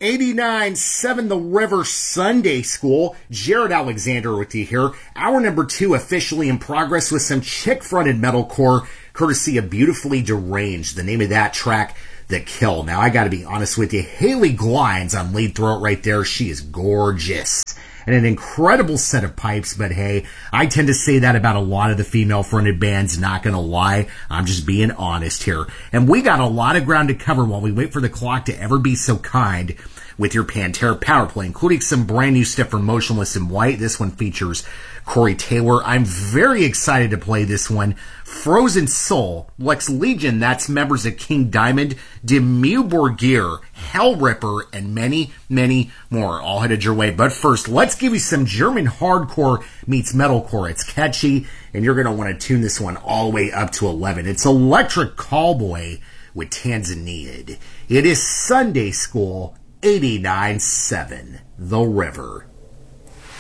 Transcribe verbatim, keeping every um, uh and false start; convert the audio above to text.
eighty-nine seven The River Sunday School. Jared Alexander with you here. Hour number two officially in progress with some chick-fronted metalcore, courtesy of Beautifully Deranged. The name of that track, The Kill. Now, I gotta be honest with you, Haley Glines on lead throat right there. She is gorgeous. And an incredible set of pipes, but hey, I tend to say that about a lot of the female-fronted bands, not gonna lie. I'm just being honest here. And we got a lot of ground to cover while we wait for the clock to ever be so kind with your Pantera power play, including some brand new stuff from Motionless in White. This one features Corey Taylor. I'm very excited to play this one. Frozen Soul, Lex Legion, that's members of King Diamond, Dimmu Borgir, Hellripper, and many, many more, all headed your way. But first, let's give you some German hardcore meets metalcore. It's catchy, and you're going to want to tune this one all the way up to eleven. It's Electric Callboy with Tanzaniad. It is Sunday School eighty-nine seven, The River.